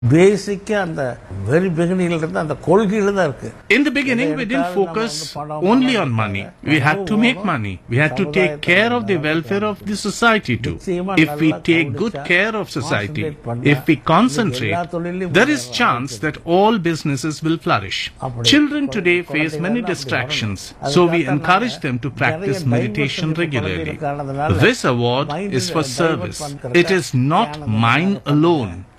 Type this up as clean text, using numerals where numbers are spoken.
பேசிக்கா அந்த வெரி பிகினிங்ல இருந்து அந்த கொள்கையில தான் இருக்கு. In the beginning, we didn't focus only on money. We had to make money. We had to take care of the welfare of the society too. If we take good care of society, if we concentrate, there is chance that all businesses will flourish. Children today face many distractions, so we encourage them to practice meditation regularly. This award is for service. It is not mine alone.